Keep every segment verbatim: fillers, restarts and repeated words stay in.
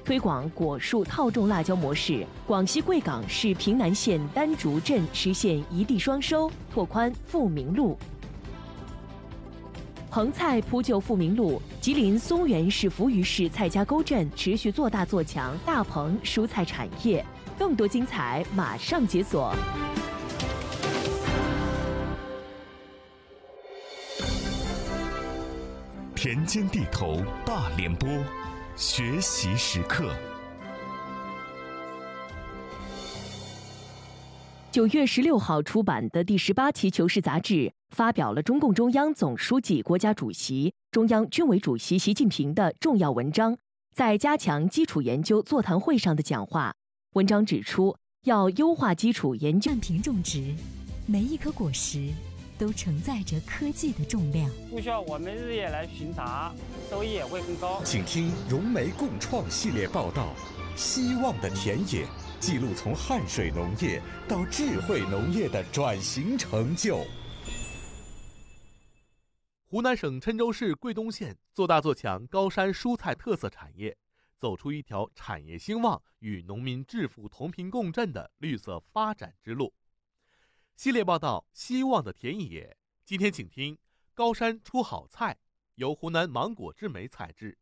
推广果树套种辣椒模式，广西贵港市平南县丹竹镇实现一地双收，拓宽富民路。棚菜铺就富民路，吉林松原市扶余市蔡家沟镇持续做大做强大棚蔬菜产业，更多精彩马上解锁。 田间地头大联播，学习时刻。 九月十六号出版的第十八期《求是》杂志发表了中共中央总书记、国家主席、中央军委主席习近平的重要文章，在加强基础研究座谈会上的讲话。文章指出，要优化基础研究。 按平种植，每一颗果实都承载着科技的重量。 不需要我们日夜来巡查，收益也会更高。 请听融媒共创系列报道《希望的田野》，记录从汗水农业到智慧农业的转型成就。 湖南省郴州市贵东县做大做强高山蔬菜特色产业，走出一条产业兴旺与农民致富同频共振的绿色发展之路。系列报道《希望的田野》，今天请听高山出好菜，由湖南芒果制媒采制。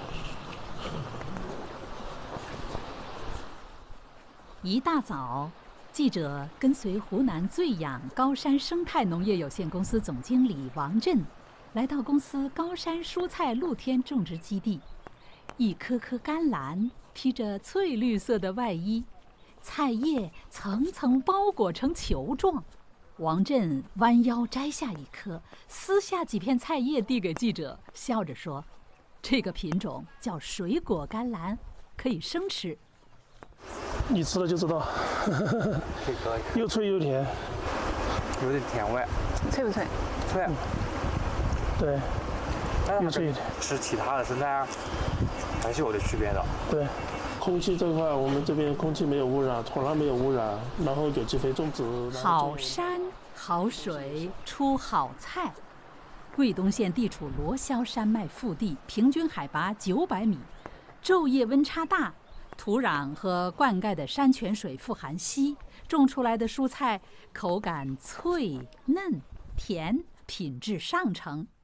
一大早，记者跟随湖南醉养高山生态农业有限公司总经理王震，来到公司高山蔬菜露天种植基地。一颗颗甘蓝披着翠绿色的外衣，菜叶层层包裹成球状。王震弯腰摘下一颗，撕下几片菜叶递给记者，笑着说：“这个品种叫水果甘蓝，可以生吃。” 你吃了就知道，又脆又甜， 有点甜味。 脆不脆？ 脆。 嗯、对，又脆一点。 吃其他的生菜还是有点区别的。 对，空气这块我们这边空气没有污染，从来没有污染，然后有机肥种植。 好山好水出好菜。贵东县地处罗霄山脉腹地，平均海拔九百米，昼夜温差大。土壤和灌溉的山泉水富含硒，种出来的蔬菜口感脆嫩甜，品质上乘。